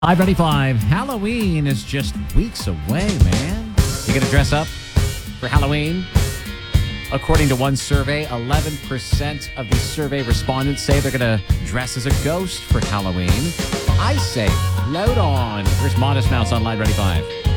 Live 95. Halloween is just weeks away, man. You gonna dress up for Halloween? According to one survey, 11% of the survey respondents say they're gonna dress as a ghost for Halloween. I say, load on. Here's Modest Mouse on Live 95.